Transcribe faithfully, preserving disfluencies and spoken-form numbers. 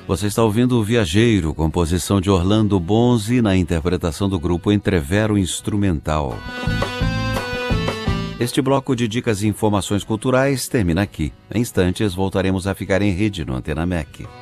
Você está ouvindo o Viajeiro, composição de Orlando Bonzi, na interpretação do grupo Entrevero Instrumental. Este bloco de dicas e informações culturais termina aqui. Em instantes, voltaremos a ficar em rede no Antena M E C.